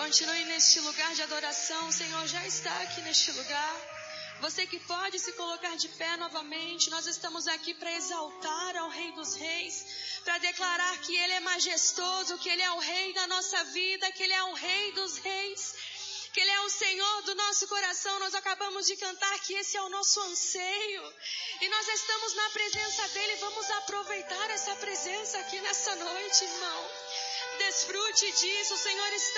continue neste lugar de adoração. O Senhor já está aqui neste lugar. Você que pode se colocar de pé novamente. Nós estamos aqui para exaltar ao Rei dos Reis, para declarar que Ele é majestoso, que Ele é o Rei da nossa vida, que Ele é o Rei dos Reis, que Ele é o Senhor do nosso coração. Nós acabamos de cantar que esse é o nosso anseio. E nós estamos na presença dEle. Vamos aproveitar essa presença aqui nessa noite, irmão. Desfrute disso. O Senhor está